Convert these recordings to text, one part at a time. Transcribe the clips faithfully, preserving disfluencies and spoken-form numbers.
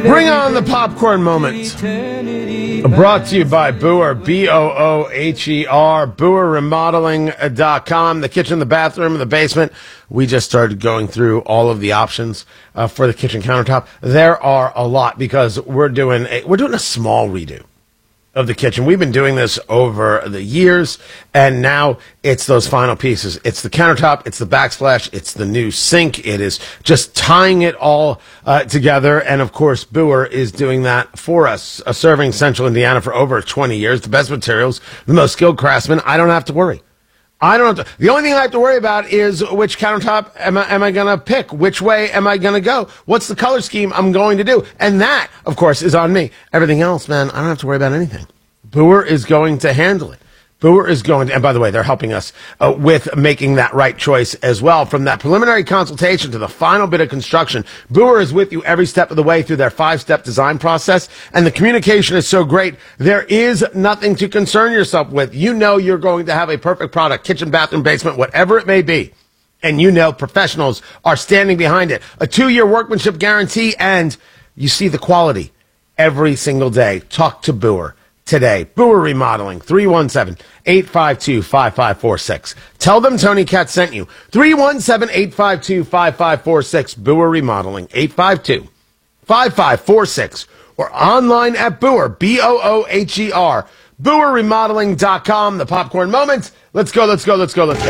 Bring on the popcorn moment. Brought to you by Booher, B O O H E R, Booher Remodeling dot com. The kitchen, the bathroom, the basement. We just started going through all of the options uh, for the kitchen countertop. There are a lot because we're doing a, we're doing a small redo of the kitchen. We've been doing this over the years, and now it's those final pieces. It's the countertop, it's the backsplash, it's the new sink. It is just tying it all uh, together, and of course, Booher is doing that for us. Uh, serving Central Indiana for over twenty years, the best materials, the most skilled craftsmen. I don't have to worry. I don't have to. The only thing I have to worry about is which countertop am I, am I going to pick? Which way am I going to go? What's the color scheme I'm going to do? And that, of course, is on me. Everything else, man, I don't have to worry about anything. Booher is going to handle it. Booher is going to, and by the way, they're helping us uh, with making that right choice as well. From that preliminary consultation to the final bit of construction, Booher is with you every step of the way through their five-step design process, and the communication is so great, there is nothing to concern yourself with. You know you're going to have a perfect product, kitchen, bathroom, basement, whatever it may be, and you know professionals are standing behind it. A two-year workmanship guarantee, and you see the quality every single day. Talk to Booher today. Booher Remodeling, three one seven, eight five two, five five four six. Tell them Tony Katz sent you. three one seven, eight five two, five five four six. Booher Remodeling, eight five two, five five four six. Or online at Booher, B O O H E R. Booher Remodeling dot com. The popcorn moment. Let's go, let's go, let's go, let's go.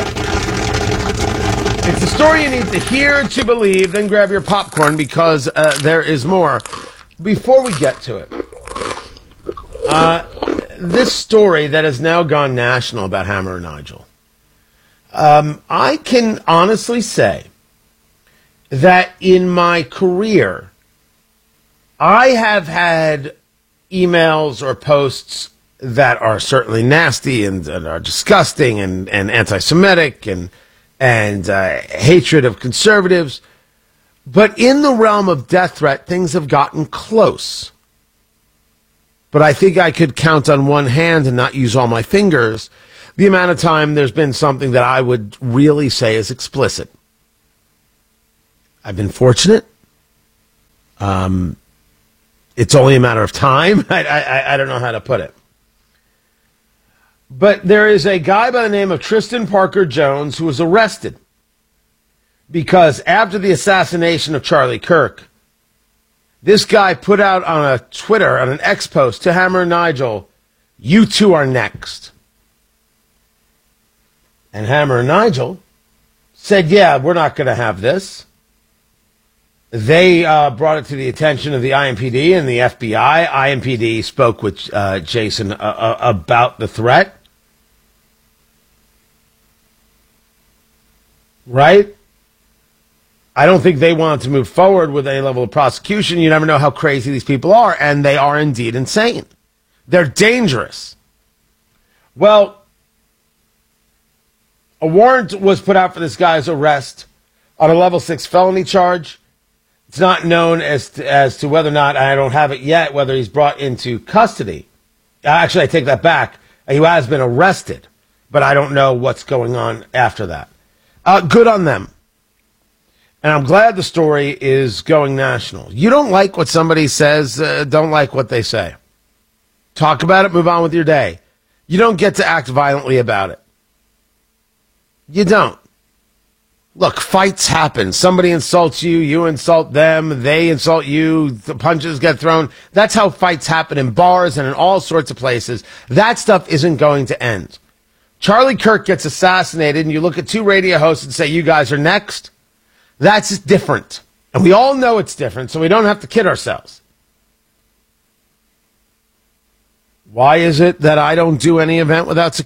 It's a story you need to hear to believe. Then grab your popcorn because uh, there is more. Before we get to it, Uh, this story that has now gone national about Hammer and Nigel, um, I can honestly say that in my career, I have had emails or posts that are certainly nasty and that are disgusting and, and anti-Semitic and, and uh, hatred of conservatives. But in the realm of death threat, things have gotten close. But I think I could count on one hand and not use all my fingers the amount of time there's been something that I would really say is explicit. I've been fortunate. Um, it's only a matter of time. I, I, I don't know how to put it. But there is a guy by the name of Tristan Parker Jones who was arrested because after the assassination of Charlie Kirk, this guy put out on a Twitter, on an X post to Hammer and Nigel, "You two are next." And Hammer and Nigel said, yeah, we're not going to have this. They uh, brought it to the attention of the I M P D and the F B I. I M P D spoke with uh, Jason uh, uh, about the threat. Right? I don't think they wanted to move forward with any level of prosecution. You never know how crazy these people are, and they are indeed insane. They're dangerous. Well, a warrant was put out for this guy's arrest on a level six felony charge. It's not known as to, as to whether or not, I don't have it yet, whether he's brought into custody. Actually, I take that back. He has been arrested, but I don't know what's going on after that. Uh, good on them. And I'm glad the story is going national. You don't like what somebody says, uh, don't like what they say. Talk about it, move on with your day. You don't get to act violently about it. You don't. Look, fights happen. Somebody insults you, you insult them, they insult you, the punches get thrown. That's how fights happen in bars and in all sorts of places. That stuff isn't going to end. Charlie Kirk gets assassinated, and you look at two radio hosts and say, you guys are next. That's different. And we all know it's different, so we don't have to kid ourselves. Why is it that I don't do any event without security?